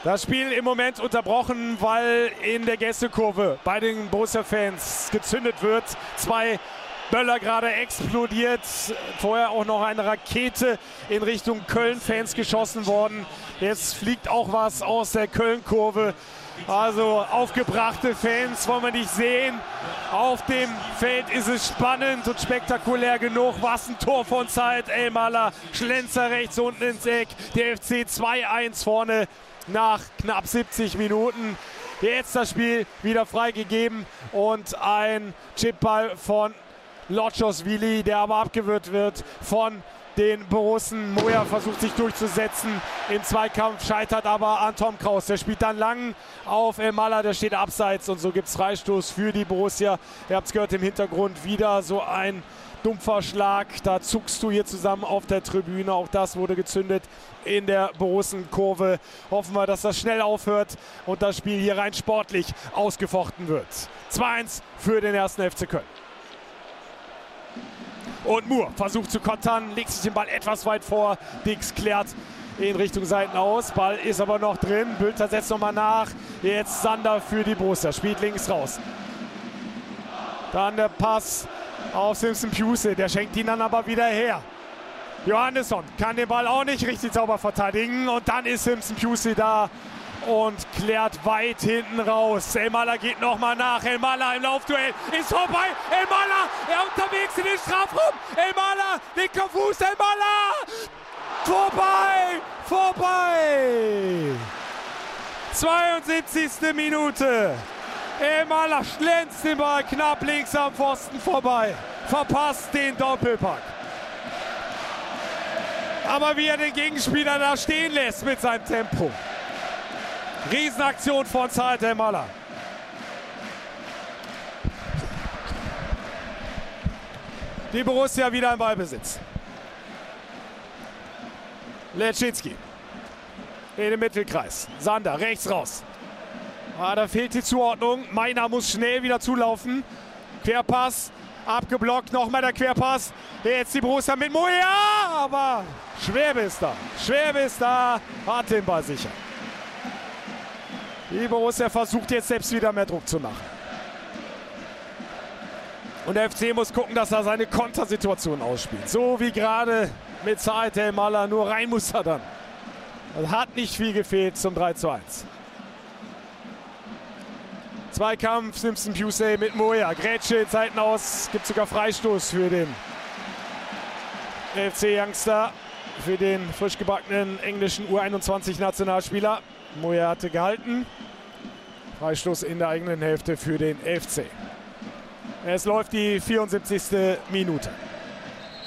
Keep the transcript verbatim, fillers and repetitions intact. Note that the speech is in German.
Das Spiel im Moment unterbrochen, weil in der Gästekurve bei den Borussia-Fans gezündet wird. Zwei Böller gerade explodiert. Vorher auch noch eine Rakete in Richtung Köln-Fans geschossen worden. Jetzt fliegt auch was aus der Köln-Kurve. Also aufgebrachte Fans wollen wir nicht sehen. Auf dem Feld ist es spannend und spektakulär genug. Was ein Tor von Said Elmalah. Schlenzer rechts unten ins Eck. Der F C zwei eins vorne nach knapp siebzig Minuten. Jetzt das Spiel wieder freigegeben und ein Chipball von Lotschos-Willi, der aber abgewehrt wird von den Borussen. Moja versucht sich durchzusetzen im Zweikampf, scheitert aber an Tom Kraus. Der spielt dann lang auf Elmalah, der steht abseits und so gibt es Freistoß für die Borussia. Ihr habt es gehört im Hintergrund, wieder so ein dumpfer Schlag. Da zuckst du hier zusammen auf der Tribüne. Auch das wurde gezündet in der Borussenkurve. Hoffen wir, dass das schnell aufhört und das Spiel hier rein sportlich ausgefochten wird. zwei eins für den ersten F C Köln. Und Moore versucht zu kontern, legt sich den Ball etwas weit vor. Dix klärt in Richtung Seiten aus. Ball ist aber noch drin. Bülter setzt nochmal nach. Jetzt Sander für die Borussia. Spielt links raus. Dann der Pass auf Simpson Piuse. Der schenkt ihn dann aber wieder her. Johannesson kann den Ball auch nicht richtig sauber verteidigen. Und dann ist Simpson Piuse da und klärt weit hinten raus. Elmalah geht nochmal nach. Elmalah im Laufduell ist vorbei. Elmalah, er unterwegs in den Strafraum. Elmalah, linker Fuß, Elmalah. Vorbei, vorbei. zweiundsiebzigste Minute. Elmalah schlänzt den Ball knapp links am Pfosten vorbei. Verpasst den Doppelpack. Aber wie er den Gegenspieler da stehen lässt mit seinem Tempo. Riesenaktion von Said Elmalah. Die Borussia wieder im Ballbesitz. Leszczyński in den Mittelkreis. Sander rechts raus. Ah, da fehlt die Zuordnung. Meiner muss schnell wieder zulaufen. Querpass, abgeblockt, nochmal der Querpass. Jetzt die Borussia mit Moja, aber Schwäbe ist da. Schwäbe ist da, hat den Ball sicher. Die Borussia versucht jetzt selbst wieder mehr Druck zu machen. Und der F C muss gucken, dass er seine Kontersituation ausspielt. So wie gerade mit Said Elmalah, nur rein muss er dann. Das hat nicht viel gefehlt zum drei zu eins. Zweikampf, Simpson Piuse mit Moja. Grätsche in Seiten aus, gibt sogar Freistoß für den F C-Youngster, für den frisch gebackenen englischen U einundzwanzig-Nationalspieler. Moja hatte gehalten. Freistoß in der eigenen Hälfte für den F C. Es läuft die vierundsiebzigste Minute.